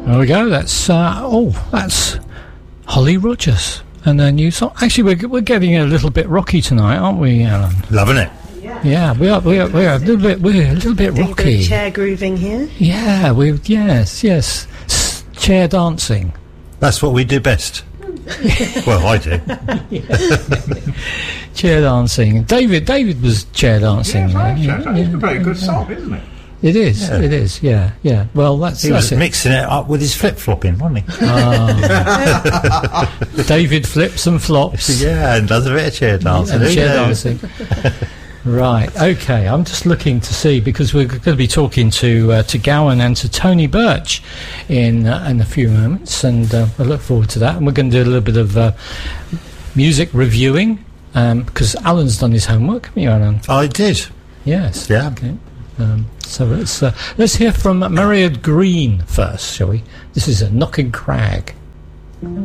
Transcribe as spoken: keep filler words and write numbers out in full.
There we go. That's uh, oh, that's Holly Rogers and a new song. Actually, we're we're getting a little bit rocky tonight, aren't we, Alan? Loving it. Yeah, we are. We are. We are a little bit. We're a little bit Doing a rocky. bit of chair grooving here. Yeah, we. Yes, yes. S- chair dancing. That's what we do best. Well, I do. Chair dancing. David. David was chair dancing. Yeah, yeah, it's, it's a very good song, isn't it? It is. Yeah. It is. Yeah. Yeah. Well, that's. He that's was it. mixing it up with his flip-flopping, wasn't he? Oh. David flips and flops. Yeah, and does a bit of chair dancing. And Who chair knows? dancing. Right. Okay. I'm just looking to see, because we're going to be talking to uh, to Gowan and to Tony Birch in uh, in a few moments, and uh, I look forward to that. And we're going to do a little bit of uh, music reviewing, um, because Alan's done his homework, haven't you, Alan? I did. Yes. Yeah. Okay. Um, so let's uh, let's hear from Myriad Green first, shall we? This is a Knocking Crag.